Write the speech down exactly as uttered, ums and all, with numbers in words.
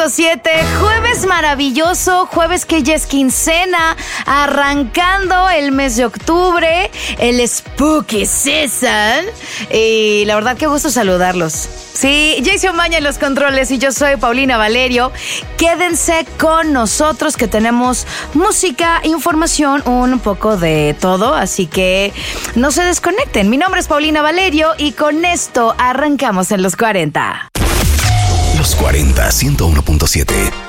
punto siete, jueves maravilloso, jueves que ya es quincena, arrancando el mes de octubre, el Spooky Season. Y la verdad, qué gusto saludarlos. Sí, Jason Maña en los controles y yo soy Paulina Valerio. Quédense con nosotros que tenemos música, información, un poco de todo, así que no se desconecten. Mi nombre es Paulina Valerio y con esto arrancamos en los cuarenta. Los cuarenta, ciento uno punto siete.